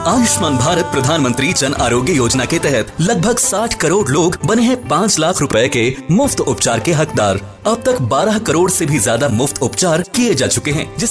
आयुष्मान भारत प्रधानमंत्री जन आरोग्य योजना के तहत लगभग 60 करोड़ लोग बने हैं 5 लाख रुपए के मुफ्त उपचार के हकदार। अब तक 12 करोड़ से भी ज्यादा मुफ्त उपचार किए जा चुके हैं, जिससे